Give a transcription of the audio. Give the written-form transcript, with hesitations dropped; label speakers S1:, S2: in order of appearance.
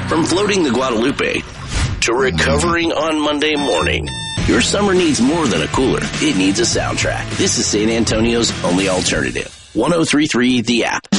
S1: From floating the Guadalupe to recovering on Monday morning, your summer needs more than a cooler. It needs a soundtrack. This is San Antonio's only alternative. 103.3 The App.